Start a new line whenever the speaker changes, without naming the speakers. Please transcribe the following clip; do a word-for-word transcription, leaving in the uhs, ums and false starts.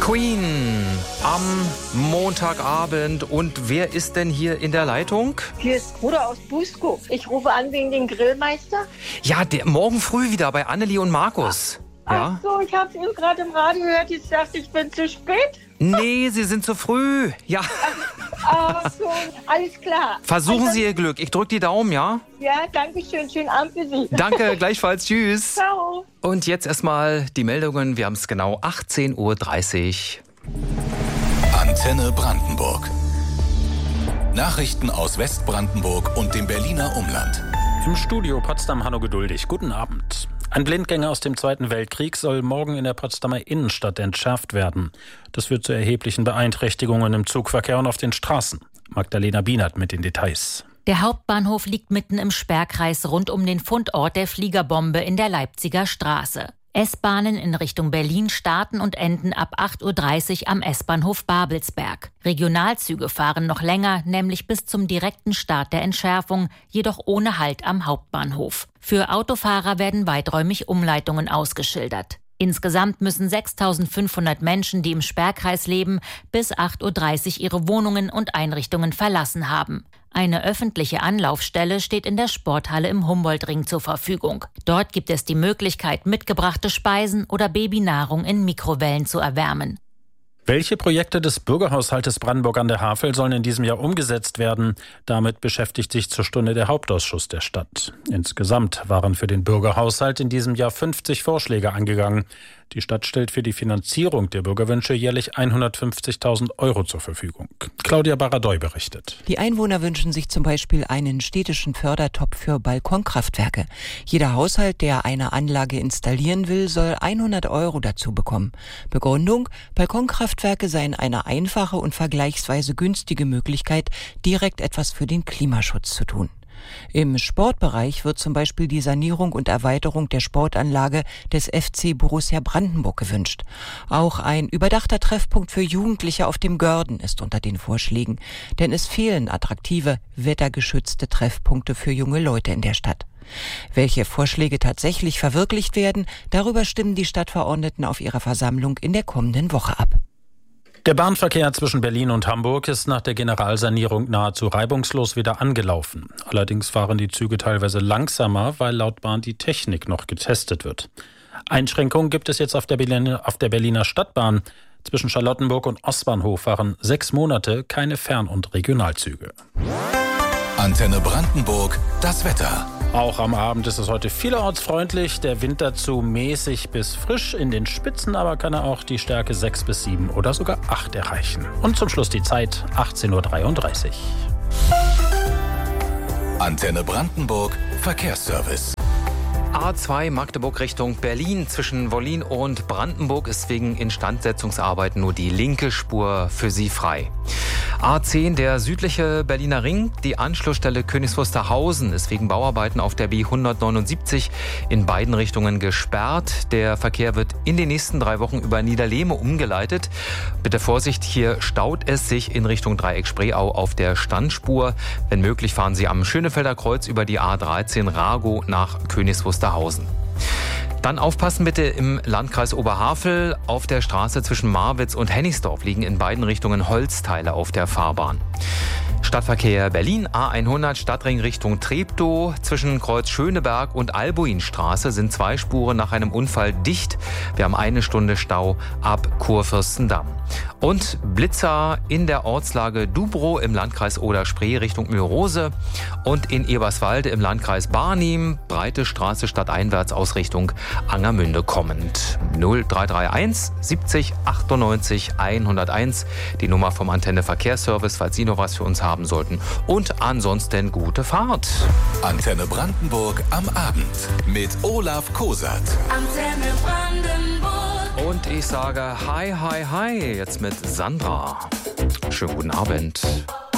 Queen am Montagabend. Und wer ist denn hier in der Leitung?
Hier ist Bruder aus Busko. Ich rufe an wegen den Grillmeister.
Ja, der, morgen früh wieder bei Annelie und Markus. Ja?
Ach so, ich habe es eben gerade im Radio gehört. Jetzt dachte ich, ich bin zu spät.
Nee, Sie sind zu früh. Ja.
Ach so, alles klar.
Versuchen
also,
Sie Ihr Glück. Ich drücke die Daumen, ja?
Ja, danke schön. Schönen Abend für Sie.
Danke, gleichfalls. Tschüss.
Ciao.
Und jetzt erstmal die Meldungen. Wir haben es genau achtzehn Uhr dreißig.
Antenne Brandenburg. Nachrichten aus Westbrandenburg und dem Berliner Umland.
Im Studio Potsdam Hanno Geduldig. Guten Abend. Ein Blindgänger aus dem Zweiten Weltkrieg soll morgen in der Potsdamer Innenstadt entschärft werden. Das führt zu erheblichen Beeinträchtigungen im Zugverkehr und auf den Straßen. Magdalena Bienert mit den Details.
Der Hauptbahnhof liegt mitten im Sperrkreis rund um den Fundort der Fliegerbombe in der Leipziger Straße. S-Bahnen in Richtung Berlin starten und enden ab acht Uhr dreißig am S-Bahnhof Babelsberg. Regionalzüge fahren noch länger, nämlich bis zum direkten Start der Entschärfung, jedoch ohne Halt am Hauptbahnhof. Für Autofahrer werden weiträumig Umleitungen ausgeschildert. Insgesamt müssen sechstausendfünfhundert Menschen, die im Sperrkreis leben, bis acht Uhr dreißig ihre Wohnungen und Einrichtungen verlassen haben. Eine öffentliche Anlaufstelle steht in der Sporthalle im Humboldtring zur Verfügung. Dort gibt es die Möglichkeit, mitgebrachte Speisen oder Babynahrung in Mikrowellen zu erwärmen.
Welche Projekte des Bürgerhaushaltes Brandenburg an der Havel sollen in diesem Jahr umgesetzt werden? Damit beschäftigt sich zur Stunde der Hauptausschuss der Stadt. Insgesamt waren für den Bürgerhaushalt in diesem Jahr fünfzig Vorschläge angegangen. Die Stadt stellt für die Finanzierung der Bürgerwünsche jährlich hundertfünfzigtausend Euro zur Verfügung. Claudia Baradoy berichtet.
Die Einwohner wünschen sich zum Beispiel einen städtischen Fördertopf für Balkonkraftwerke. Jeder Haushalt, der eine Anlage installieren will, soll hundert Euro dazu bekommen. Begründung: Balkonkraftwerke seien eine einfache und vergleichsweise günstige Möglichkeit, direkt etwas für den Klimaschutz zu tun. Im Sportbereich wird zum Beispiel die Sanierung und Erweiterung der Sportanlage des F C Borussia Brandenburg gewünscht. Auch ein überdachter Treffpunkt für Jugendliche auf dem Görden ist unter den Vorschlägen, denn es fehlen attraktive, wettergeschützte Treffpunkte für junge Leute in der Stadt. Welche Vorschläge tatsächlich verwirklicht werden, darüber stimmen die Stadtverordneten auf ihrer Versammlung in der kommenden Woche ab.
Der Bahnverkehr zwischen Berlin und Hamburg ist nach der Generalsanierung nahezu reibungslos wieder angelaufen. Allerdings fahren die Züge teilweise langsamer, weil laut Bahn die Technik noch getestet wird. Einschränkungen gibt es jetzt auf der Berliner, auf der Berliner Stadtbahn. Zwischen Charlottenburg und Ostbahnhof fahren sechs Monate keine Fern- und Regionalzüge.
Antenne Brandenburg, das Wetter.
Auch am Abend ist es heute vielerorts freundlich, der Wind dazu mäßig bis frisch. In den Spitzen aber kann er auch die Stärke sechs bis sieben oder sogar acht erreichen. Und zum Schluss die Zeit, achtzehn Uhr dreiunddreißig.
Antenne Brandenburg, Verkehrsservice.
A zwei Magdeburg Richtung Berlin zwischen Wollin und Brandenburg ist wegen Instandsetzungsarbeiten nur die linke Spur für Sie frei. A zehn, der südliche Berliner Ring, die Anschlussstelle Königs Wusterhausen ist wegen Bauarbeiten auf der B hundertneunundsiebzig in beiden Richtungen gesperrt. Der Verkehr wird in den nächsten drei Wochen über Niederlehme umgeleitet. Bitte Vorsicht, hier staut es sich in Richtung Dreieck Spreeau auf der Standspur. Wenn möglich, fahren Sie am Schönefelder Kreuz über die A dreizehn Ragow nach Königs Wusterhausen. Dann aufpassen bitte im Landkreis Oberhavel. Auf der Straße zwischen Marwitz und Hennigsdorf liegen in beiden Richtungen Holzteile auf der Fahrbahn. Stadtverkehr Berlin, A hundert, Stadtring Richtung Treptow. Zwischen Kreuz Schöneberg und Albuinstraße sind zwei Spuren nach einem Unfall dicht. Wir haben eine Stunde Stau ab Kurfürstendamm. Und Blitzer in der Ortslage Dubrow im Landkreis Oder-Spree Richtung Mülrose. Und in Eberswalde im Landkreis Barnim, Breite Straße stadteinwärts aus Richtung Angermünde kommend. null drei drei eins siebzig achtundneunzig hunderteins, die Nummer vom Antenne Verkehrsservice, falls Sie noch was für uns haben sollten. Und ansonsten gute Fahrt.
Antenne Brandenburg am Abend mit Olaf Kosat.
Antenne Brandenburg.
Und ich sage hi, hi, hi, jetzt mit Sandra. Schönen guten Abend.